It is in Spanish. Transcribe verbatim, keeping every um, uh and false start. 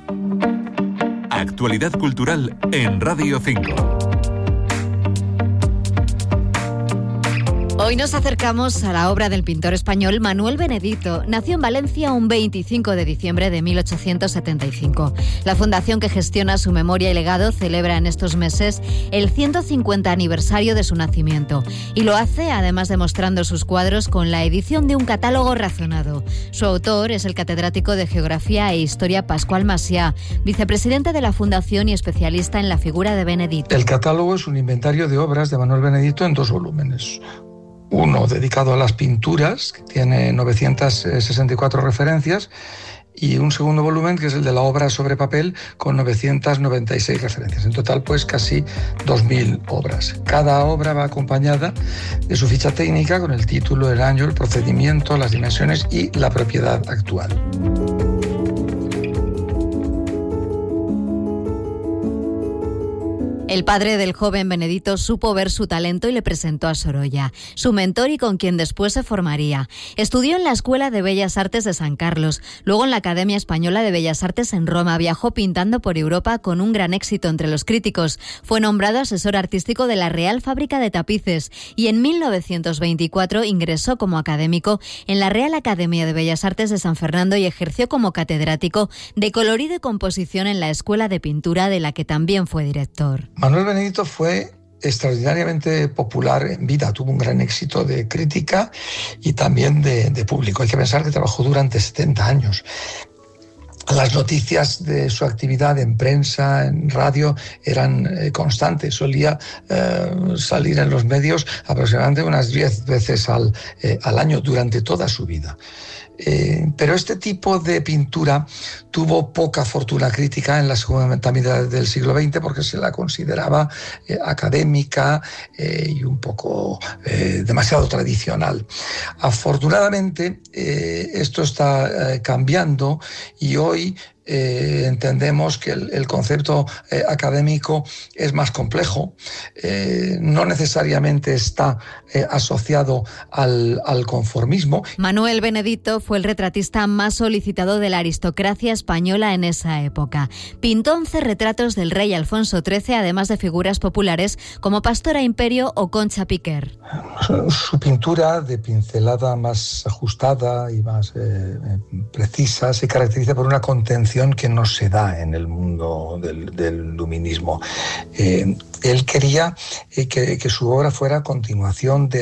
Actualidad cultural en Radio cinco. Hoy nos acercamos a la obra del pintor español Manuel Benedito. Nació en Valencia un veinticinco de diciembre de mil ochocientos setenta y cinco. La fundación que gestiona su memoria y legado celebra en estos meses el ciento cincuenta aniversario de su nacimiento. Y lo hace, además de mostrando sus cuadros, con la edición de un catálogo razonado. Su autor es el catedrático de Geografía e Historia Pascual Macià, vicepresidente de la fundación y especialista en la figura de Benedito. El catálogo es un inventario de obras de Manuel Benedito en dos volúmenes. Uno dedicado a las pinturas, que tiene novecientas sesenta y cuatro referencias, y un segundo volumen, que es el de la obra sobre papel, con novecientas noventa y seis referencias. En total, pues casi dos mil obras. Cada obra va acompañada de su ficha técnica con el título, el año, el procedimiento, las dimensiones y la propiedad actual. El padre del joven Benedito supo ver su talento y le presentó a Sorolla, su mentor y con quien después se formaría. Estudió en la Escuela de Bellas Artes de San Carlos, luego en la Academia Española de Bellas Artes en Roma. Viajó pintando por Europa con un gran éxito entre los críticos. Fue nombrado asesor artístico de la Real Fábrica de Tapices y en mil novecientos veinticuatro ingresó como académico en la Real Academia de Bellas Artes de San Fernando y ejerció como catedrático de colorido y composición en la Escuela de Pintura, de la que también fue director. Manuel Benedito fue extraordinariamente popular en vida, tuvo un gran éxito de crítica y también de, de público. Hay que pensar que trabajó durante setenta años. Las noticias de su actividad en prensa, en radio, eran eh, constantes. Solía eh, salir en los medios aproximadamente unas diez veces al, eh, al año durante toda su vida. Eh, pero este tipo de pintura tuvo poca fortuna crítica en la segunda mitad del siglo veinte porque se la consideraba eh, académica eh, y un poco eh, demasiado tradicional. Afortunadamente eh, esto está eh, cambiando y hoy Eh, entendemos que el, el concepto eh, académico es más complejo, eh, no necesariamente está eh, asociado al, al conformismo. Manuel Benedito fue el retratista más solicitado de la aristocracia española en esa época. Pintó once retratos del rey Alfonso trece, además de figuras populares como Pastora Imperio o Concha Piquer. Su pintura, de pincelada más ajustada y más eh, precisa, se caracteriza por una contención que no se da en el mundo del, del luminismo. Eh, él quería eh, que, que su obra fuera continuación de